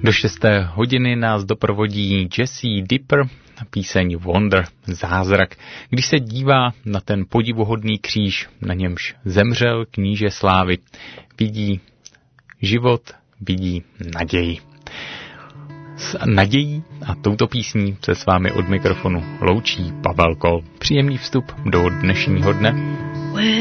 Do 6. hodiny nás doprovodí Jesse Dipper, píseň Wonder, zázrak, když se dívá na ten podivuhodný kříž, na němž zemřel kníže slávy. Vidí život, vidí naději. S nadějí a touto písní se s vámi od mikrofonu loučí Pavel Kol. Příjemný vstup do dnešního dne.